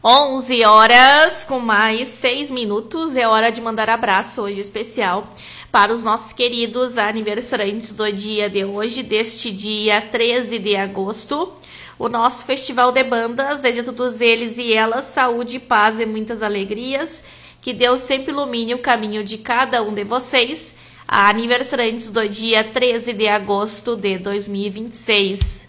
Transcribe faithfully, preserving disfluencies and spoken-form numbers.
onze horas com mais seis minutos. É hora de mandar abraço hoje especial para os nossos queridos aniversariantes do dia de hoje, deste dia treze de agosto. O nosso Festival de Bandas, desde todos eles e elas, saúde, paz e muitas alegrias. Que Deus sempre ilumine o caminho de cada um de vocês. Aniversariantes do dia treze de agosto de dois mil e vinte e seis.